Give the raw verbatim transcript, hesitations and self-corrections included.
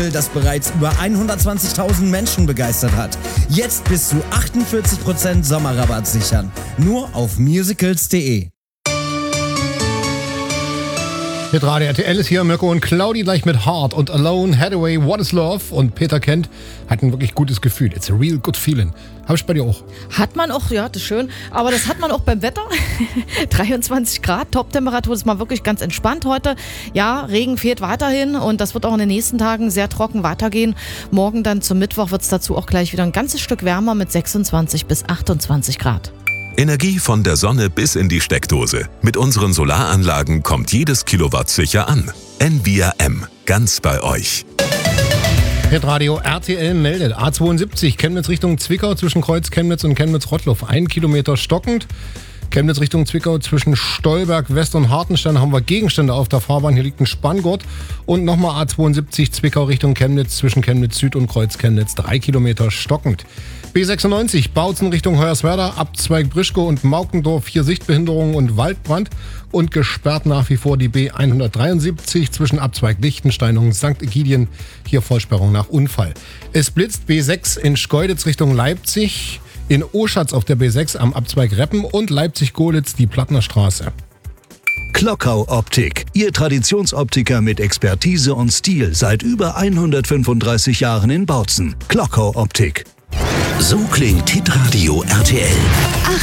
das bereits über hundertzwanzigtausend Menschen begeistert hat. Jetzt bis zu achtundvierzig Prozent Sommerrabatt sichern. Nur auf musicals punkt de. Hitradio R T L ist hier, Mirko und Claudi gleich mit Heart und Alone, Hathaway, What is Love, und Peter Kent hat ein wirklich gutes Gefühl. It's a real good feeling. Hab ich bei dir auch. Hat man auch, ja, das ist schön. Aber das hat man auch beim Wetter. dreiundzwanzig Grad, Top-Temperatur, das ist mal wirklich ganz entspannt heute. Ja, Regen fehlt weiterhin und das wird auch in den nächsten Tagen sehr trocken weitergehen. Morgen dann zum Mittwoch wird es dazu auch gleich wieder ein ganzes Stück wärmer mit sechsundzwanzig bis achtundzwanzig Grad. Energie von der Sonne bis in die Steckdose. Mit unseren Solaranlagen kommt jedes Kilowatt sicher an. Envia M, ganz bei euch. Hitradio R T L meldet A zweiundsiebzig, Chemnitz Richtung Zwickau zwischen Kreuz Chemnitz und Chemnitz-Rottloff. Ein Kilometer stockend. Chemnitz Richtung Zwickau zwischen Stolberg, West und Hartenstein haben wir Gegenstände auf der Fahrbahn. Hier liegt ein Spanngurt. Und nochmal A zweiundsiebzig, Zwickau Richtung Chemnitz zwischen Chemnitz Süd und Kreuz Chemnitz. Drei Kilometer stockend. B sechsundneunzig, Bautzen Richtung Hoyerswerda, Abzweig Brischko und Maukendorf, hier Sichtbehinderungen und Waldbrand. Und gesperrt nach wie vor die B hundertdreiundsiebzig zwischen Abzweig Lichtenstein und Sankt Egidien. Hier Vollsperrung nach Unfall. Es blitzt B sechs in Schkeuditz Richtung Leipzig. In Oschatz auf der B sechs am Abzweig Reppen und Leipzig-Golitz die Plattner Straße. Klockau Optik, Ihr Traditionsoptiker mit Expertise und Stil seit über hundertfünfunddreißig Jahren in Bautzen. Klockau Optik. So klingt Hitradio R T L.